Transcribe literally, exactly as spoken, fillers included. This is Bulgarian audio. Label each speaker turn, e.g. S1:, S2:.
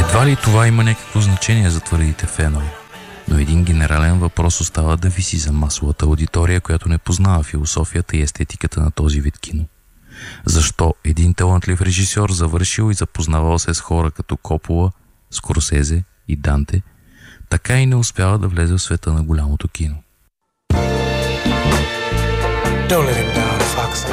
S1: Едва ли това има някакво значение за твърдите фенове, но един генерален въпрос остава да виси за масовата аудитория, която не познава философията и естетиката на този вид кино. Защо един талантлив режисьор, завършил и запознавал се с хора като Копола, Скорсезе и Данте, така и не успява да влезе в света на голямото кино? Don't let him down, Fox.